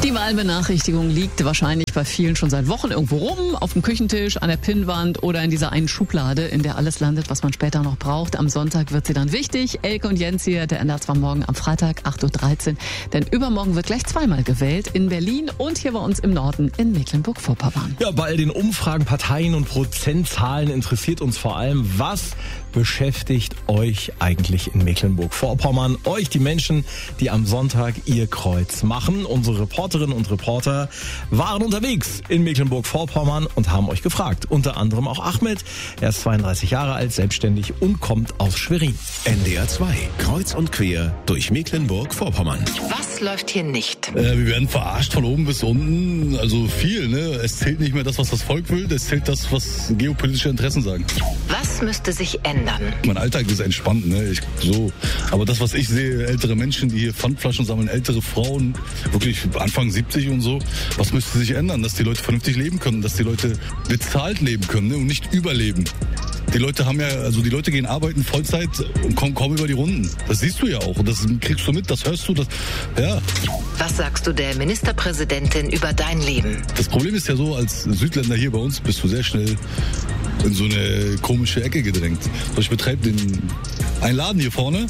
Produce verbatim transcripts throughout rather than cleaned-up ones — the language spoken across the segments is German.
Die Wahlbenachrichtigung liegt wahrscheinlich bei vielen schon seit Wochen irgendwo rum, auf dem Küchentisch, an der Pinnwand oder in dieser einen Schublade, in der alles landet, was man später noch braucht. Am Sonntag wird sie dann wichtig. Elke und Jens hier, der ändert zwar morgen am Freitag, acht Uhr dreizehn, denn übermorgen wird gleich zweimal gewählt, in Berlin und hier bei uns im Norden in Mecklenburg-Vorpommern. Ja, bei all den Umfragen, Parteien und Prozentzahlen interessiert uns vor allem, was beschäftigt euch eigentlich in Mecklenburg-Vorpommern? Euch, die Menschen, die am Sonntag ihr Kreuz machen. Unsere Reporterinnen und Reporter waren unterwegs in Mecklenburg-Vorpommern und haben euch gefragt. Unter anderem auch Ahmed. Er ist zweiunddreißig Jahre alt, selbstständig und kommt aus Schwerin. N D R zwei, kreuz und quer durch Mecklenburg-Vorpommern. Was läuft hier nicht? Äh, wir werden verarscht von oben bis unten. Also viel, ne? Es zählt nicht mehr das, was das Volk will. Es zählt das, was geopolitische Interessen sagen. Was müsste sich ändern? Mein Alltag ist entspannt, ne? Ich, so. Aber das, was ich sehe, ältere Menschen, die hier Pfandflaschen sammeln, ältere Frauen, wirklich Anfang siebzig und so, was müsste sich ändern? Dass die Leute vernünftig leben können, dass die Leute bezahlt leben können, ne? Und nicht überleben. Die Leute haben ja, also die Leute gehen arbeiten Vollzeit und kommen kaum über die Runden. Das siehst du ja auch und das kriegst du mit, das hörst du, das, ja. Was sagst du der Ministerpräsidentin über dein Leben? Das Problem ist ja so, als Südländer hier bei uns bist du sehr schnell in so eine komische Ecke gedrängt. Ich betreibe den einen Laden hier vorne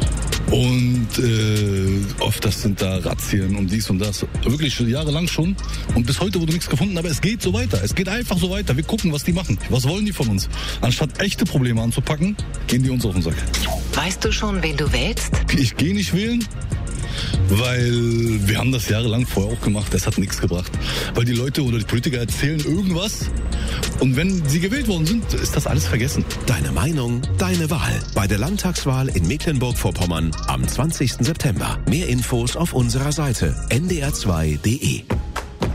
und äh, oft das sind da Razzien und dies und das. Wirklich schon jahrelang schon. Und bis heute wurde nichts gefunden, aber es geht so weiter. Es geht einfach so weiter. Wir gucken, was die machen. Was wollen die von uns? Anstatt echte Probleme anzupacken, gehen die uns auf den Sack. Weißt du schon, wen du wählst? Ich gehe nicht wählen. Weil wir haben das jahrelang vorher auch gemacht, das hat nichts gebracht. Weil die Leute oder die Politiker erzählen irgendwas und wenn sie gewählt worden sind, ist das alles vergessen. Deine Meinung, deine Wahl. Bei der Landtagswahl in Mecklenburg-Vorpommern am zwanzigsten September. Mehr Infos auf unserer Seite n d r zwei punkt d e.